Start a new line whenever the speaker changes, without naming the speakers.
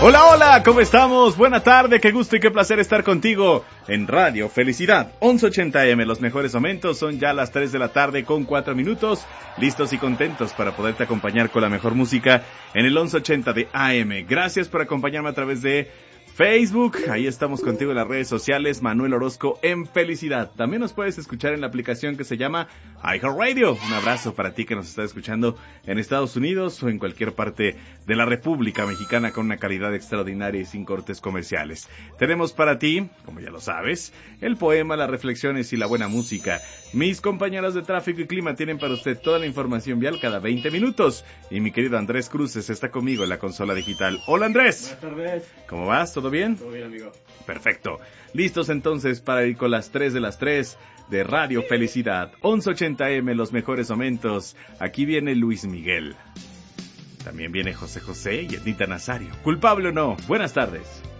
Hola, hola, ¿cómo estamos? Buena tarde, qué gusto y qué placer estar contigo en Radio Felicidad 1180 AM. Los mejores momentos son ya las 3 de la tarde con 4 minutos, listos y contentos para poderte acompañar con la mejor música en el 1180 de AM. Gracias por acompañarme a través de Facebook, ahí estamos contigo en las redes sociales, Manuel Orozco en Felicidad. También nos puedes escuchar en la aplicación que se llama iHeartRadio. Un abrazo para ti que nos está escuchando en Estados Unidos o en cualquier parte de la República Mexicana con una calidad extraordinaria y sin cortes comerciales. Tenemos para ti, como ya lo sabes, el poema, las reflexiones y la buena música. Mis compañeros de tráfico y clima tienen para usted toda la información vial cada 20 minutos. Y mi querido Andrés Cruces está conmigo en la consola digital. Hola Andrés.
Buenas tardes.
¿Cómo vas? ¿Todo bien?
Todo bien, amigo.
Perfecto. Listos entonces para ir con las 3 de las 3 de Radio Felicidad. 1180M, los mejores momentos. Aquí viene Luis Miguel. También viene José José y Ednita Nazario. ¿Culpable o no? Buenas tardes.